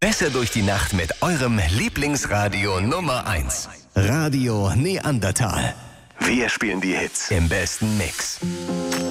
Besser durch die Nacht mit eurem Lieblingsradio Nummer 1. Radio Neandertal. Wir spielen die Hits im besten Mix.